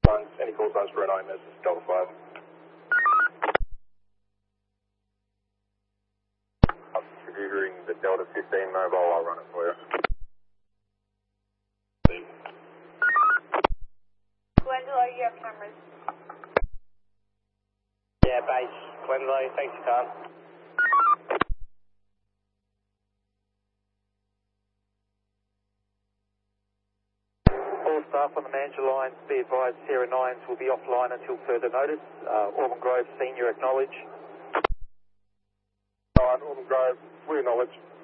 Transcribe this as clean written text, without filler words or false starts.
Any call signs for an IMS is Delta 5. Configuring the Delta 15 mobile, I'll run it for you. Glendalough, you have cameras. Yeah, base, Glendalough, thanks for time. All staff on the Mandurah line, be advised Sierra 9s will be offline until further notice. Auburn Grove Senior acknowledge. Auburn Grove, we acknowledge.